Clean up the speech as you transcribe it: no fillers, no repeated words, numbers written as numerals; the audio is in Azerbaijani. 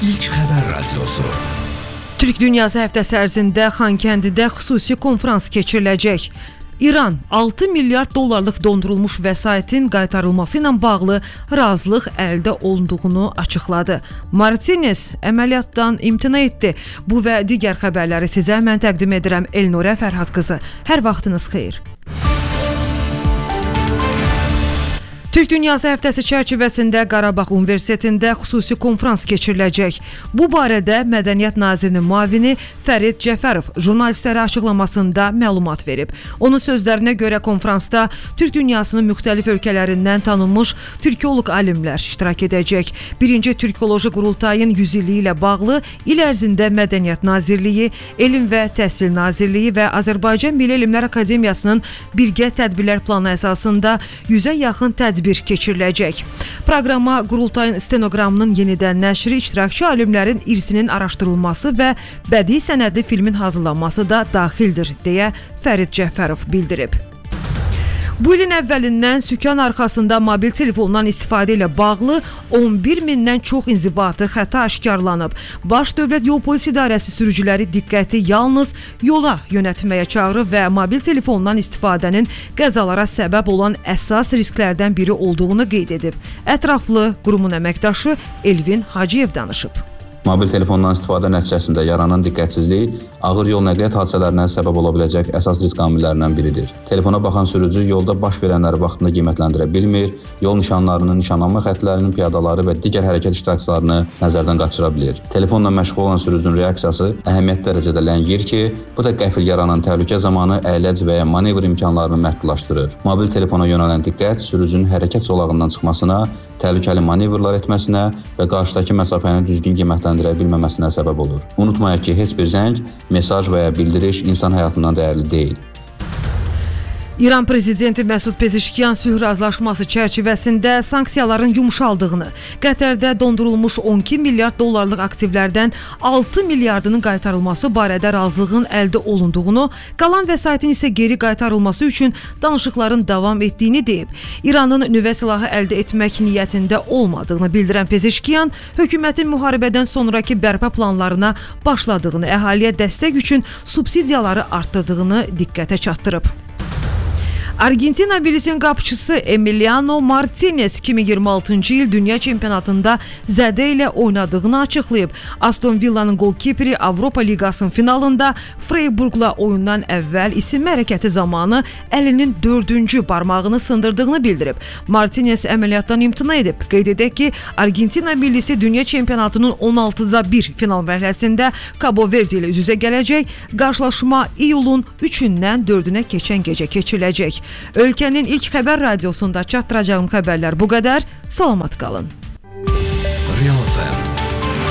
İlk Xəbər Radiosu. Türk Dünyası həftəsi ərzində Xankəndidə xüsusi konfrans keçiriləcək. İran 6 milyard dollarlıq dondurulmuş vəsaitin qaytarılması ilə bağlı razılıq əldə olunduğunu açıqladı. Martinez əməliyyatdan imtina etdi. Bu və digər xəbərləri sizə mən təqdim edirəm Elnurə Fərhad qızı. Hər vaxtınız xeyir. Türk Dünyası həftəsi çərçivəsində Qarabağ Universitetində xüsusi konfrans keçiriləcək. Bu barədə Mədəniyyət Nazirinin müavini Fərid Cəfərov jurnalistlərə açıqlamasında məlumat verib. Onun sözlərinə görə konfransda Türk dünyasının müxtəlif ölkələrindən tanınmış türkoloq alimlər iştirak edəcək. Birinci Türkoloji Qurultayın 100 illiyi ilə bağlı il ərzində Mədəniyyət Nazirliyi, Elm və Təhsil Nazirliyi və Azərbaycan Milli Elmlər Akademiyasının birgə tədbirlər planı əsasında 100-ə yaxın tədbir keçiriləcək. Proqrama qurultayın stenoqramının yenidən nəşri, iştirakçı alimlərin irsinin araşdırılması və bədii sənədli filmin hazırlanması da daxildir, deyə Fərid Cəfərov bildirib. Bu ilin əvvəlindən sükan arxasında mobil telefondan istifadə ilə bağlı 11 mindən çox inzibatı xəta aşkarlanıb. Baş Dövlət Yol Polis İdarəsi sürücüləri diqqəti yalnız yola yönətməyə çağırıb və mobil telefondan istifadənin qəzalara səbəb olan əsas risklərdən biri olduğunu qeyd edib. Ətraflı qurumun əməkdaşı Elvin Hacıyev danışıb. Mobil telefondan istifadə nəticəsində yaranan diqqətsizlik ağır yol nəqliyyat hadisələrinə səbəb ola biləcək əsas risk amillərindən biridir. Telefona baxan sürücü yolda baş verənləri vaxtında qiymətləndirə bilmir, yol nişanlarının, nişanlanma xəttlərinin, piyadaları və digər hərəkət iştirakçılarını nəzərdən qaçıra bilir. Telefonla məşğul olan sürücünün reaksiyası əhəmiyyətli dərəcədə ləngiyir ki, bu da qəfil yaranan təhlükə zamanı əyləc və ya manevr imkanlarını məhdudlaşdırır. Mobil telefona yönələn diqqət sürücünün hərəkət zolağından çıxmasına, təhlükəli manevrlar etməsinə və qarşıdakı məsafəni düzgün qiymətləndirə bilməməsinə səbəb olur. Unutmayaq ki, heç bir zəng, mesaj və ya bildiriş insan həyatından dəyərli deyil. İran prezidenti Məsud Pezeşkiyan sülh razılaşması çərçivəsində sanksiyaların yumşaldığını, Qətərdə dondurulmuş 12 milyard dollarlıq aktivlərdən 6 milyardının qaytarılması barədə razılığın əldə olunduğunu, qalan vəsaitin isə geri qaytarılması üçün danışıqların davam etdiyini deyib. İranın nüvə silahı əldə etmək niyyətində olmadığını bildirən Pezeşkiyan, hökumətin müharibədən sonraki bərpa planlarına başladığını, əhaliyə dəstək üçün subsidiyaları artdırdığını diqqətə çatdırıb. Argentina bilisinin qapıçısı Emiliano Martinez 2026-cı il Dünya Çempionatında zədə ilə oynadığını açıqlayıb. Aston Villa'nın golkiperi Avropa Liqasının finalında Freiburgla oyundan əvvəl isinmə hərəkəti zamanı əlinin 4-cü barmağını sındırdığını bildirib. Martinez əməliyyatdan imtina edib. Qeyd edək ki, Argentina millisi Dünya Çempionatının 16-da 1 final mərhələsində Cabo Verde ilə üz-üzə gələcək. Qarşılaşma iyulun 3-dən 4-ünə keçən gecə keçiriləcək. Ölkənin ilk xəbər radiosunda çatdıracağım xəbərlər bu qədər. Salamat qalın.